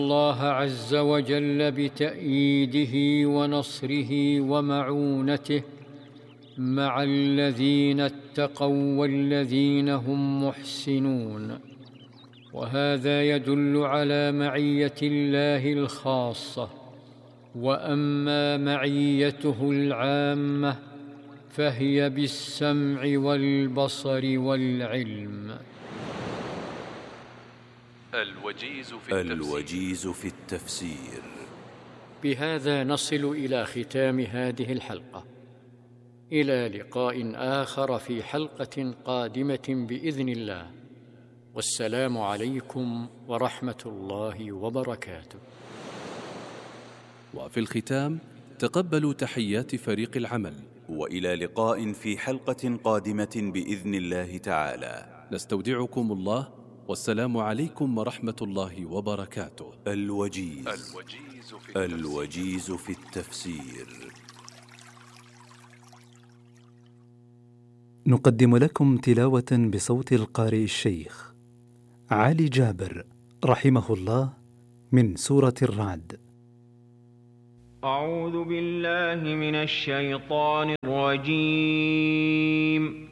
الله عز وجل بتأييده ونصره ومعونته مع الذين اتقوا والذين هم محسنون، وهذا يدل على معية الله الخاصة. وأما معيته العامة فهي بالسمع والبصر والعلم. الوجيز في التفسير. بهذا نصل إلى ختام هذه الحلقة، إلى لقاء آخر في حلقة قادمة بإذن الله، والسلام عليكم ورحمة الله وبركاته. وفي الختام تقبلوا تحيات فريق العمل، وإلى لقاء في حلقة قادمة بإذن الله تعالى. نستودعكم الله، والسلام عليكم ورحمة الله وبركاته. الوجيز في التفسير. نقدم لكم تلاوة بصوت القارئ الشيخ علي جابر رحمه الله من سورة الرعد. أعوذ بالله من الشيطان الرجيم.